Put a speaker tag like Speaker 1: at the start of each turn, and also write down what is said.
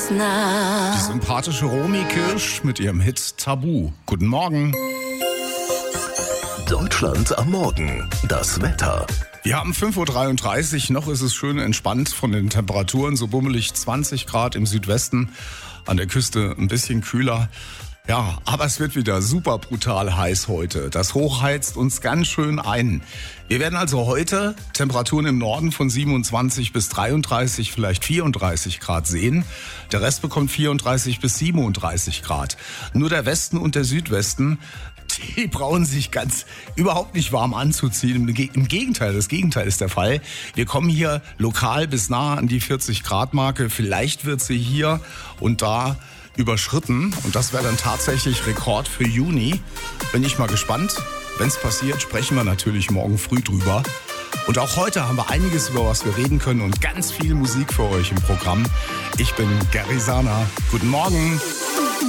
Speaker 1: nah.
Speaker 2: Die sympathische Romy Kirsch mit ihrem Hit Tabu. Guten Morgen.
Speaker 3: Deutschland am Morgen. Das Wetter.
Speaker 2: Wir haben 5.33 Uhr, noch ist es schön entspannt von den Temperaturen, so bummelig 20 Grad im Südwesten, an der Küste ein bisschen kühler. Ja, aber es wird wieder super brutal heiß heute. Das Hoch heizt uns ganz schön ein. Wir werden also heute Temperaturen im Norden von 27 bis 33, vielleicht 34 Grad sehen. Der Rest bekommt 34 bis 37 Grad. Nur der Westen und der Südwesten, die brauchen sich überhaupt nicht warm anzuziehen. Im Gegenteil, das Gegenteil ist der Fall. Wir kommen hier lokal bis nah an die 40 Grad Marke. Vielleicht wird sie hier und da überschritten. Und das wäre dann tatsächlich Rekord für Juni. Bin ich mal gespannt. Wenn es passiert, sprechen wir natürlich morgen früh drüber. Und auch heute haben wir einiges, über was wir reden können und ganz viel Musik für euch im Programm. Ich bin Gary Sana. Guten Morgen.